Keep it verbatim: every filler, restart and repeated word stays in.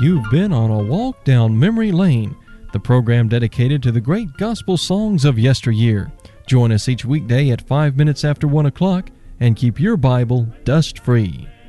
You've been on a walk down memory lane, the program dedicated to the great gospel songs of yesteryear. Join us each weekday at five minutes after one o'clock and keep your Bible dust-free.